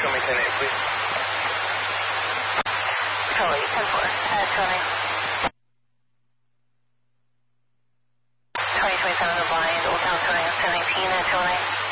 show me 10-8, please. Charlie, 10-4. Tony. 2027 to blind, Old Town Touring, 10-18 at Tony.